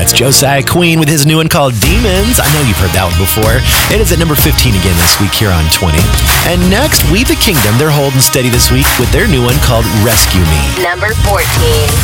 That's Josiah Queen with his new one called Demons. I know you've heard that one before. It is at number 15 again this week here on 20. And next, We the Kingdom. They're holding steady this week with their new one called Rescue Me. Number 14.